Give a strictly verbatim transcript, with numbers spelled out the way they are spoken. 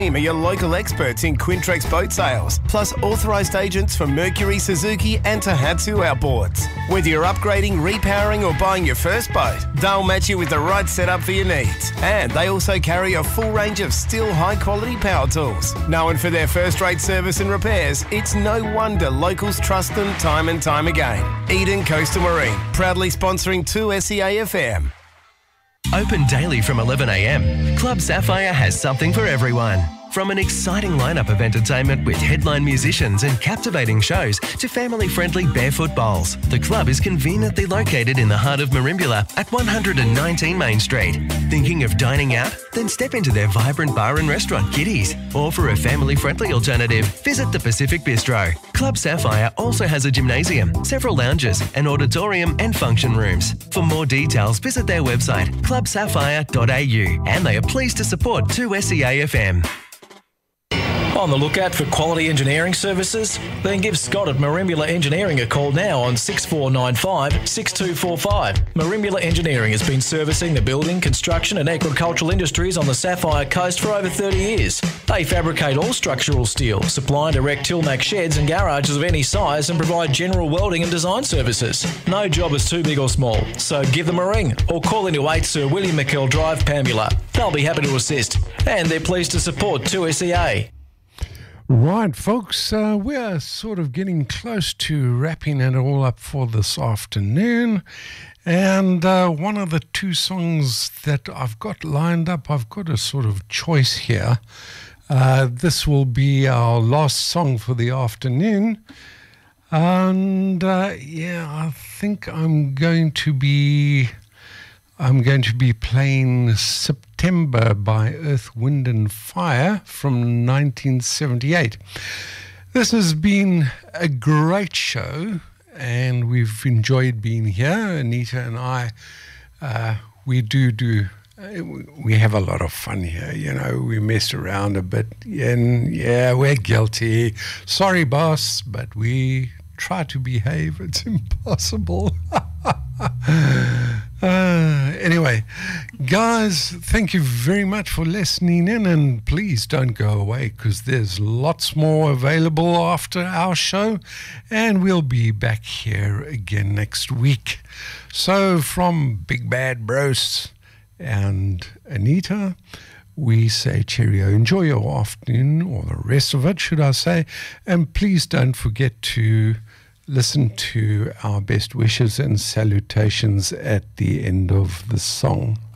Are your local experts in Quintrex boat sales, plus authorised agents for Mercury, Suzuki and Tohatsu outboards. Whether you're upgrading, repowering or buying your first boat, they'll match you with the right setup for your needs. And they also carry a full range of still high-quality power tools. Known for their first-rate service and repairs, it's no wonder locals trust them time and time again. Eden Coastal Marine, proudly sponsoring two S E A F M. Open daily from eleven a m, Club Sapphire has something for everyone. From an exciting lineup of entertainment with headline musicians and captivating shows to family-friendly barefoot bowls, the club is conveniently located in the heart of Merimbula at one nineteen Main Street. Thinking of dining out? Then step into their vibrant bar and restaurant, Kitty's. Or for a family-friendly alternative, visit the Pacific Bistro. Club Sapphire also has a gymnasium, several lounges, an auditorium and function rooms. For more details, visit their website, club sapphire dot a u, and they are pleased to support two S E A F M. On the lookout for quality engineering services? Then give Scott at Merimbula Engineering a call now on six four nine five, six two four five. Merimbula Engineering has been servicing the building, construction and agricultural industries on the Sapphire Coast for over thirty years. They fabricate all structural steel, supply and erect Tilmac sheds and garages of any size and provide general welding and design services. No job is too big or small, so give them a ring or call into eight Sir William McKell Drive, Pambula. They'll be happy to assist, and they're pleased to support two S E A. Right, folks, uh, we're sort of getting close to wrapping it all up for this afternoon. And uh, one of the two songs that I've got lined up, I've got a sort of choice here. Uh, this will be our last song for the afternoon. And uh, yeah, I think I'm going to be... I'm going to be playing September by Earth, Wind and Fire from nineteen seventy-eight. This has been a great show and we've enjoyed being here. Anita and I, uh, we do do, uh, we have a lot of fun here, you know, we mess around a bit and yeah, we're guilty. Sorry, boss, but we try to behave. It's impossible. Uh, anyway, guys, thank you very much for listening in, and please don't go away because there's lots more available after our show, and we'll be back here again next week. So from Big Bad Bros and Anita, we say cheerio. Enjoy your afternoon, or the rest of it, should I say, and please don't forget to listen to our best wishes and salutations at the end of the song.